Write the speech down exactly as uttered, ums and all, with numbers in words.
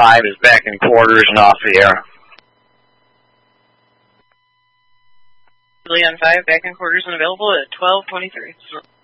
five is back in quarters and off the air. Leon five, back in quarters and available at twelve twenty-three.